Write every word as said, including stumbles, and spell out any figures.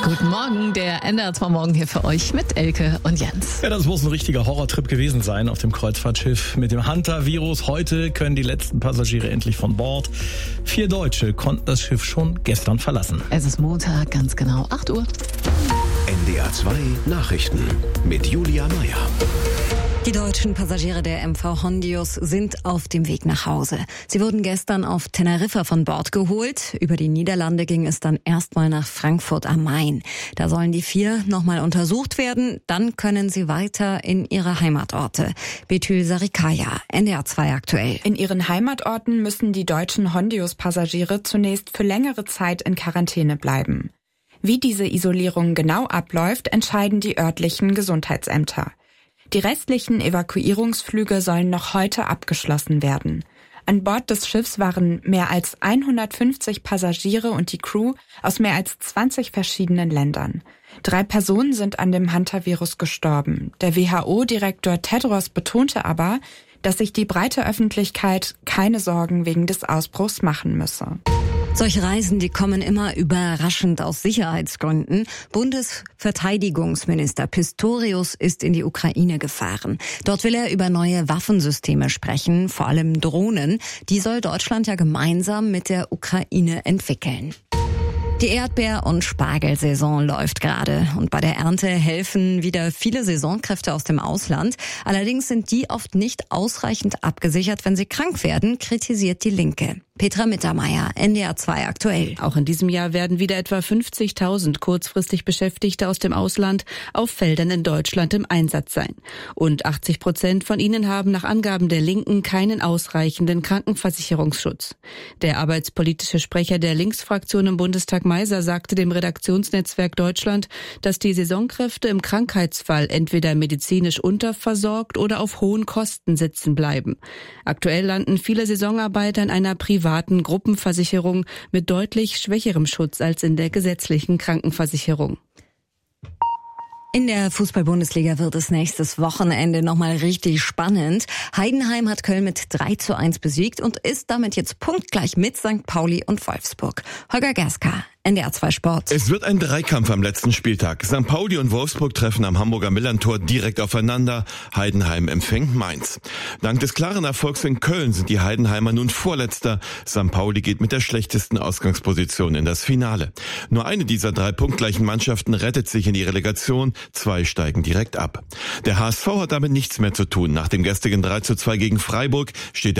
Guten Morgen, der N D R zwei Morgen hier für euch mit Elke und Jens. Ja, das muss ein richtiger Horrortrip gewesen sein auf dem Kreuzfahrtschiff mit dem Hunter-Virus. Heute können die letzten Passagiere endlich von Bord. Vier Deutsche konnten das Schiff schon gestern verlassen. Es ist Montag, ganz genau acht Uhr. N D R zwei Nachrichten mit Julia Meyer. Die deutschen Passagiere der M V Hondius sind auf dem Weg nach Hause. Sie wurden gestern auf Teneriffa von Bord geholt. Über die Niederlande ging es dann erstmal nach Frankfurt am Main. Da sollen die vier nochmal untersucht werden. Dann können sie weiter in ihre Heimatorte. Betül Sarikaya, N D R zwei aktuell. In ihren Heimatorten müssen die deutschen Hondius-Passagiere zunächst für längere Zeit in Quarantäne bleiben. Wie diese Isolierung genau abläuft, entscheiden die örtlichen Gesundheitsämter. Die restlichen Evakuierungsflüge sollen noch heute abgeschlossen werden. An Bord des Schiffs waren mehr als hundertfünfzig Passagiere und die Crew aus mehr als zwanzig verschiedenen Ländern. Drei Personen sind an dem Hunter-Virus gestorben. Der W H O-Direktor Tedros betonte aber, dass sich die breite Öffentlichkeit keine Sorgen wegen des Ausbruchs machen müsse. Solche Reisen, die kommen immer überraschend aus Sicherheitsgründen. Bundesverteidigungsminister Pistorius ist in die Ukraine gefahren. Dort will er über neue Waffensysteme sprechen, vor allem Drohnen. Die soll Deutschland ja gemeinsam mit der Ukraine entwickeln. Die Erdbeer- und Spargelsaison läuft gerade und bei der Ernte helfen wieder viele Saisonkräfte aus dem Ausland. Allerdings sind die oft nicht ausreichend abgesichert, wenn sie krank werden, kritisiert die Linke. Petra Mittermeier, N D R zwei aktuell. Auch in diesem Jahr werden wieder etwa fünfzigtausend kurzfristig Beschäftigte aus dem Ausland auf Feldern in Deutschland im Einsatz sein. Und achtzig Prozent von ihnen haben nach Angaben der Linken keinen ausreichenden Krankenversicherungsschutz. Der arbeitspolitische Sprecher der Linksfraktion im Bundestag, Meiser, sagte dem Redaktionsnetzwerk Deutschland, dass die Saisonkräfte im Krankheitsfall entweder medizinisch unterversorgt oder auf hohen Kosten sitzen bleiben. Aktuell landen viele Saisonarbeiter in einer privaten Gruppenversicherung mit deutlich schwächerem Schutz als in der gesetzlichen Krankenversicherung. In der Fußball-Bundesliga wird es nächstes Wochenende nochmal richtig spannend. Heidenheim hat Köln mit drei zu eins besiegt und ist damit jetzt punktgleich mit Sankt Pauli und Wolfsburg. Holger Gerska, N D R zwei Sport. Es wird ein Dreikampf am letzten Spieltag. Sankt Pauli und Wolfsburg treffen am Hamburger Millerntor direkt aufeinander. Heidenheim empfängt Mainz. Dank des klaren Erfolgs in Köln sind die Heidenheimer nun Vorletzter. Sankt Pauli geht mit der schlechtesten Ausgangsposition in das Finale. Nur eine dieser drei punktgleichen Mannschaften rettet sich in die Relegation. Zwei steigen direkt ab. Der H S V hat damit nichts mehr zu tun. Nach dem gestrigen drei zu zwei gegen Freiburg steht